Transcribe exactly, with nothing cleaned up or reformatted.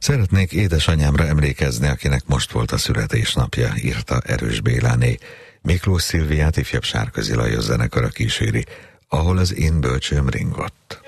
Szeretnék édesanyámra emlékezni, akinek most volt a születésnapja, írta Erős Béláné. Miklós Szilviát ifjabb Sárközi Lajos zenekara kíséri, ahol az én bölcsőm ringott.